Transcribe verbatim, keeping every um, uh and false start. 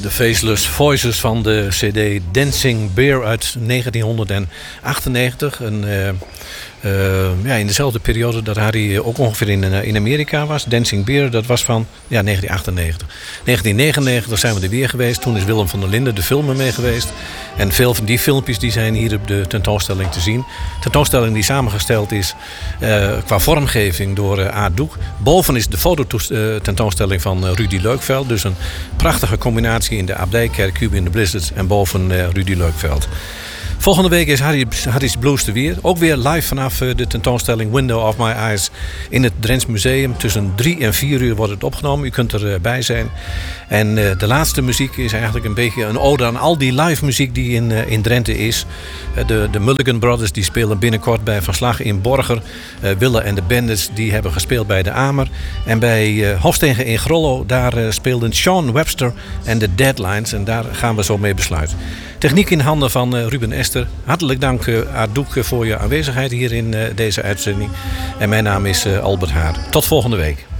de Faceless Voices van de C D Dancing Bear uit negentien achtennegentig. En, uh, uh, ja, in dezelfde periode dat Harry ook ongeveer in, uh, in Amerika was. Dancing Bear, dat was van ja, negentien achtennegentig. negentien negenennegentig zijn we er weer geweest. Toen is Willem van der Linden, de film, mee geweest. En veel van die filmpjes die zijn hier op de tentoonstelling te zien. Tentoonstelling die samengesteld is uh, qua vormgeving door uh, Aart Doek. Boven is de fototentoonstelling van uh, Rudy Leukveld. Dus een prachtige combinatie in de Abdijkerk, Cube in the Blizzards en boven uh, Rudy Leukveld. Volgende week is Harry, Harry's Blues er weer. Ook weer live vanaf de tentoonstelling Window of My Eyes in het Drents Museum. Tussen drie en vier uur wordt het opgenomen. U kunt erbij zijn. En uh, de laatste muziek is eigenlijk een beetje een ode aan al die live muziek die in, uh, in Drenthe is. Uh, de, de Mulligan Brothers die spelen binnenkort bij Van Slag in Borger. Uh, Wille en de Bandits die hebben gespeeld bij de Amer. En bij uh, Hofstegen in Grollo daar uh, speelden Sean Webster en de Deadlines. En daar gaan we zo mee besluiten. Techniek in handen van uh, Ruben Ester. Hartelijk dank uh, Aart Doek voor je aanwezigheid hier in uh, deze uitzending. En mijn naam is uh, Albert Haar. Tot volgende week.